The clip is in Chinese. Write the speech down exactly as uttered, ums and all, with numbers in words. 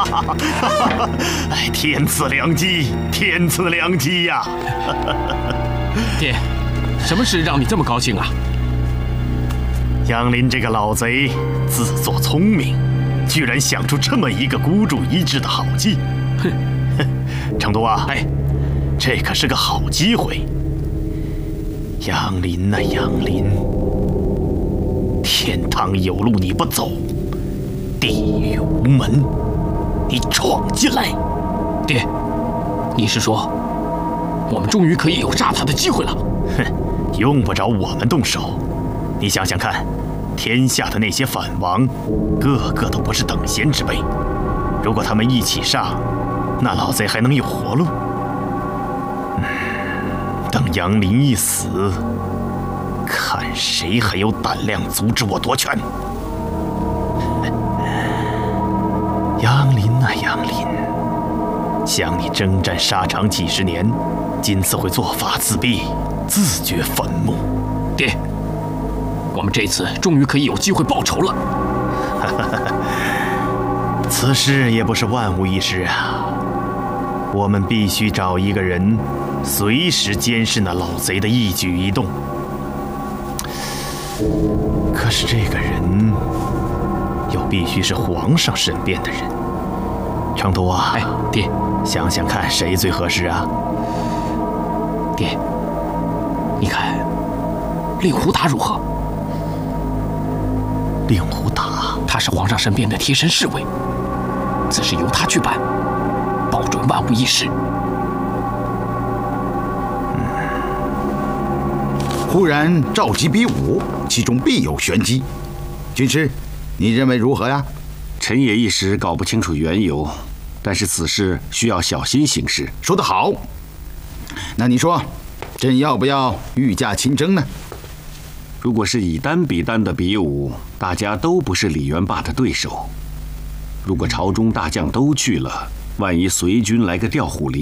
哎，天赐良机，天赐良机呀！ 爹，什么事让你这么高兴啊？ 杨林这个老贼自作聪明，居然想出这么一个孤注一掷的好计。 哼， 成都啊， 哎， 这可是个好机会。杨林呐，杨林，天堂有路你不走，地狱无门你闯进来。 爹，你是说我们终于可以有杀他的机会了？ 哼，用不着我们动手。你想想看，天下的那些反王，个个都不是等闲之辈。如果他们一起杀，那老贼还能有活路？嗯，等杨林一死，看谁还有胆量阻止我夺权。杨林啊，杨林，想你征战沙场几十年，今次会做法自毙，自掘坟墓。 爹，我们这次终于可以有机会报仇了。 此事也不是万无一失啊，我们必须找一个人，随时监视那老贼的一举一动。可是这个人又必须是皇上身边的人。成都啊， 哎，爹， 想想看，谁最合适啊？ 爹，你看令狐达如何？ 令狐达， 他是皇上身边的贴身侍卫，此事由他去办，保准万无一失。 嗯，忽然召集比武，其中必有玄机。军师，你认为如何呀？ 臣也一时搞不清楚缘由，但是此事需要小心行事。 说得好。那你说，朕要不要御驾亲征呢？ 如果是以单比单的比武，大家都不是李元霸的对手。如果朝中大将都去了，万一随军来个调虎离